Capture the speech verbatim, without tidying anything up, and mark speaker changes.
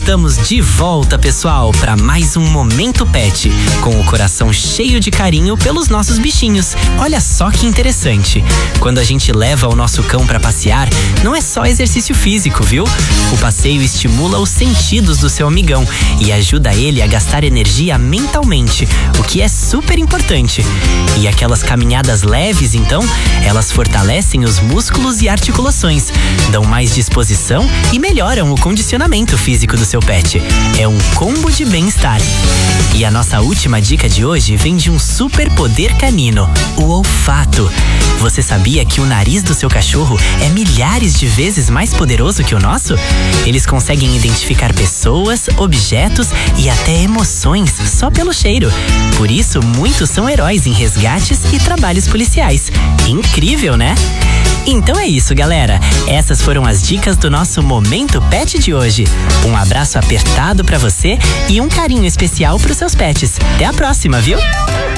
Speaker 1: Estamos de volta, pessoal, para mais um Momento Pet, com o coração cheio de carinho pelos nossos bichinhos. Olha só que interessante. Quando a gente leva o nosso cão para passear, não é só exercício físico, viu? O passeio estimula os sentidos do seu amigão e ajuda ele a gastar energia mentalmente, o que é super importante. E aquelas caminhadas leves, então, elas fortalecem os músculos e articulações, dão mais disposição e melhoram o condicionamento físico do seu pet. É um combo de bem-estar. E a nossa última dica de hoje vem de um superpoder canino, o olfato. Você sabia que o nariz do seu cachorro é milhares de vezes mais poderoso que o nosso? Eles conseguem identificar pessoas, objetos e até emoções só pelo cheiro. Por isso, muitos são heróis em resgates e trabalhos policiais. Incrível, né? Então é isso, galera. Essas foram as dicas do nosso Momento Pet de hoje. Um abraço apertado pra você e um carinho especial pros seus pets. Até a próxima, viu?